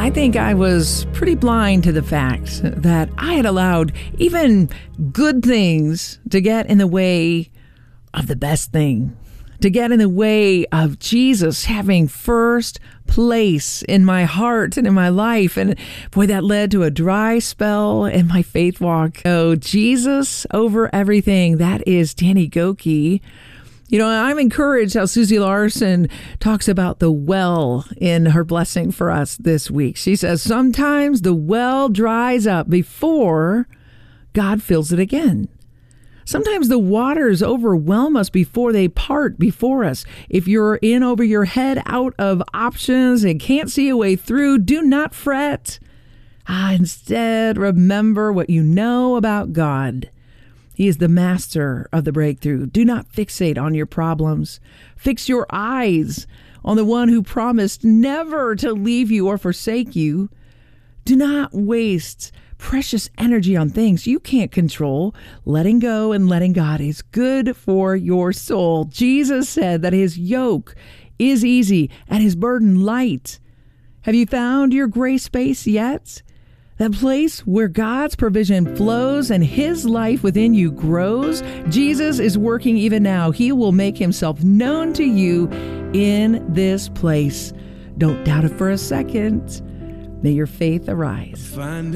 I think I was pretty blind to the fact that I had allowed even good things to get in the way of the best thing, to get in the way of Jesus having first place in my heart and in my life. And boy, that led to a dry spell in my faith walk. Oh, Jesus over everything. That is Danny Gokey. You know, I'm encouraged how Susie Larson talks about the well in her blessing for us this week. She says, sometimes the well dries up before God fills it again. Sometimes the waters overwhelm us before they part before us. If you're in over your head, out of options, and can't see a way through, do not fret. Instead, remember what you know about God. He is the master of the breakthrough. Do not fixate on your problems. Fix your eyes on the one who promised never to leave you or forsake you. Do not waste precious energy on things you can't control. Letting go and letting God is good for your soul. Jesus said that his yoke is easy and his burden light. Have you found your gray space yet? That place where God's provision flows and his life within you grows. Jesus is working even now. He will make himself known to you in this place. Don't doubt it for a second. May your faith arise.